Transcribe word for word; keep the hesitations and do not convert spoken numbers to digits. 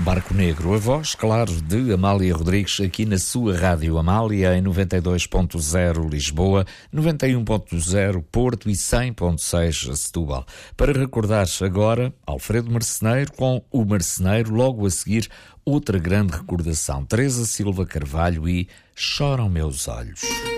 Barco Negro, a voz, claro, de Amália Rodrigues, aqui na sua Rádio Amália, em noventa e dois ponto zero Lisboa, noventa e um ponto zero Porto e cem ponto seis Setúbal. Para recordar agora, Alfredo Marceneiro com O Marceneiro, logo a seguir, outra grande recordação, Teresa Silva Carvalho e Choram Meus Olhos.